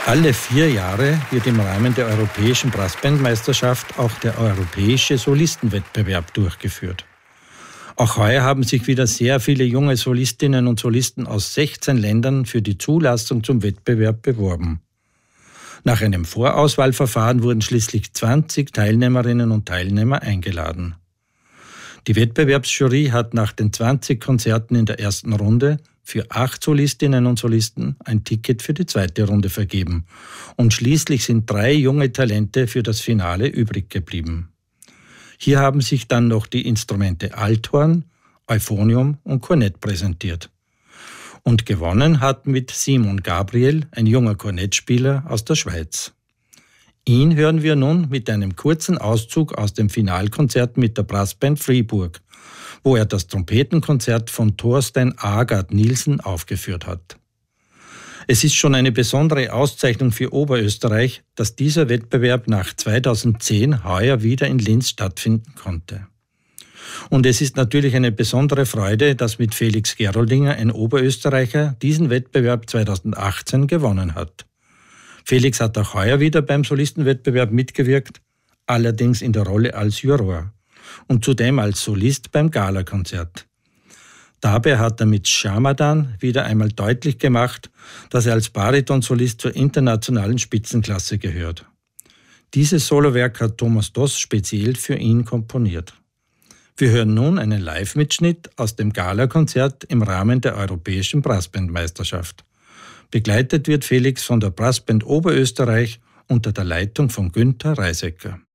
Alle 4 Jahre wird im Rahmen der Europäischen Brassbandmeisterschaft auch der Europäische Solistenwettbewerb durchgeführt. Auch heuer haben sich wieder sehr viele junge Solistinnen und Solisten aus 16 Ländern für die Zulassung zum Wettbewerb beworben. Nach einem Vorauswahlverfahren wurden schließlich 20 Teilnehmerinnen und Teilnehmer eingeladen. Die Wettbewerbsjury hat nach den 20 Konzerten in der ersten Runde für 8 Solistinnen und Solisten ein Ticket für die zweite Runde vergeben. Und schließlich sind 3 junge Talente für das Finale übrig geblieben. Hier haben sich dann noch die Instrumente Althorn, Euphonium und Kornett präsentiert. Und gewonnen hat mit Simon Gabriel, ein junger Kornettspieler aus der Schweiz. Ihn hören wir nun mit einem kurzen Auszug aus dem Finalkonzert mit der Brassband Fribourg, wo er das Trompetenkonzert von Thorstein Agard Nielsen aufgeführt hat. Es ist schon eine besondere Auszeichnung für Oberösterreich, dass dieser Wettbewerb nach 2010 heuer wieder in Linz stattfinden konnte. Und es ist natürlich eine besondere Freude, dass mit Felix Geroldinger ein Oberösterreicher diesen Wettbewerb 2018 gewonnen hat. Felix hat auch heuer wieder beim Solistenwettbewerb mitgewirkt, allerdings in der Rolle als Juror und zudem als Solist beim Galakonzert. Dabei hat er mit Shamadan wieder einmal deutlich gemacht, dass er als Baritonsolist zur internationalen Spitzenklasse gehört. Dieses Solowerk hat Thomas Doss speziell für ihn komponiert. Wir hören nun einen Live-Mitschnitt aus dem Galakonzert im Rahmen der Europäischen Brassbandmeisterschaft. Begleitet wird Felix von der Brassband Oberösterreich unter der Leitung von Günther Reisecker.